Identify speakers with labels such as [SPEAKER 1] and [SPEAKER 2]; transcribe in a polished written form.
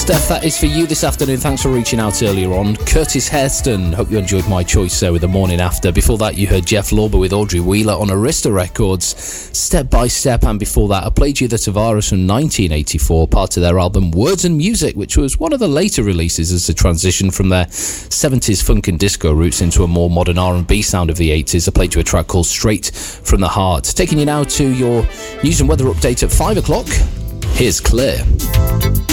[SPEAKER 1] Steph, that is for you this afternoon. Thanks for reaching out earlier on. Curtis Hairston, hope you enjoyed my choice there with The Morning After. Before that, you heard Jeff Lorber with Audrey Wheeler on Arista Records, Step by Step, and before that, I played you the Tavares from 1984, part of their album Words and Music, which was one of the later releases as a transition from their 70s funk and disco roots into a more modern R&B sound of the 80s. I played you a track called Straight from the Heart. Taking you now to your news and weather update at 5 o'clock. Here's Claire.